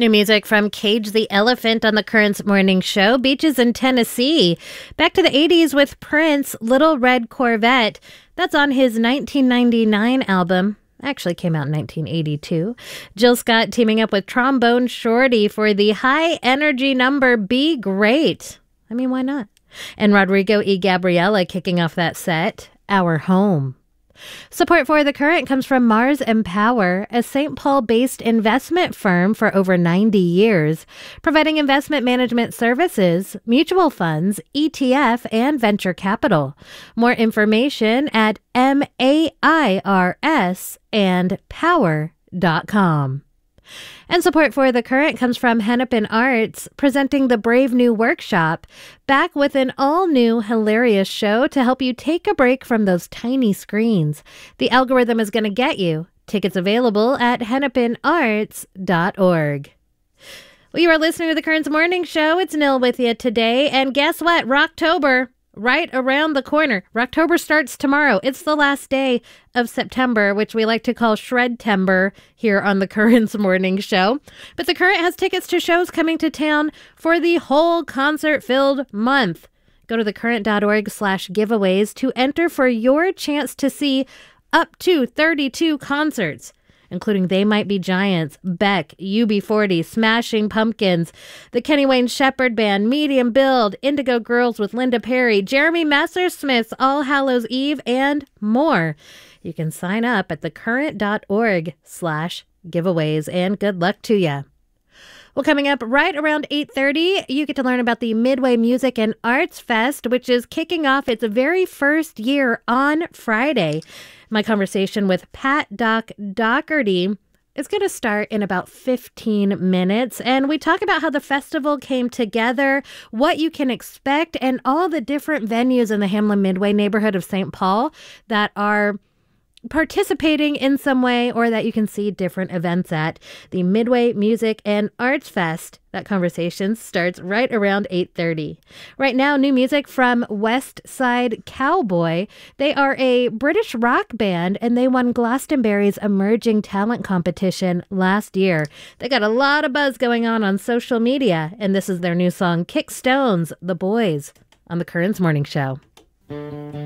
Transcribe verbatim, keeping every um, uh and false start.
New music from Cage the Elephant on the Currents Morning Show. Beaches in Tennessee. Back to the eighties with Prince, Little Red Corvette. That's on his nineteen ninety-nine album. Actually came out in nineteen eighty-two. Jill Scott teaming up with Trombone Shorty for the high energy number Be Great. I mean, why not? And Rodrigo y Gabriela kicking off that set, Our Home. Support for The Current comes from Mars Empower, a Saint Paul-based investment firm for over ninety years, providing investment management services, mutual funds, E T F, and venture capital. More information at M A I R S and power dot com. And support for The Current comes from Hennepin Arts, presenting the Brave New Workshop, back with an all-new hilarious show to help you take a break from those tiny screens. The algorithm is going to get you. Tickets available at hennepin arts dot org. Well, you are listening to The Currents Morning Show. It's Nil with you today. And guess what? Rocktober, right around the corner. Rocktober starts tomorrow. It's the last day of September, which we like to call Shredtember here on the Currents Morning Show. But the Current has tickets to shows coming to town for the whole concert-filled month. Go to thecurrent.org slash giveaways to enter for your chance to see up to thirty-two concerts, including They Might Be Giants, Beck, U B forty, Smashing Pumpkins, the Kenny Wayne Shepherd Band, Medium Build, Indigo Girls with Linda Perry, Jeremy Messersmith's All Hallows Eve, and more. You can sign up at thecurrent.org slash giveaways, and good luck to you. Well, coming up right around eight thirty, you get to learn about the Midway Music and Arts Fest, which is kicking off its very first year on Friday. My conversation with Pat Doc Doherty is going to start in about fifteen minutes, and we talk about how the festival came together, what you can expect, and all the different venues in the Hamlin Midway neighborhood of Saint Paul that are participating in some way or that you can see different events at. The Midway Music and Arts Fest. That conversation starts right around eight thirty. Right now, new music from West Side Cowboy. They are a British rock band, and they won Glastonbury's Emerging Talent Competition last year. They got a lot of buzz going on on social media, and this is their new song, Kick Stones, The Boys, on the Currents Morning Show.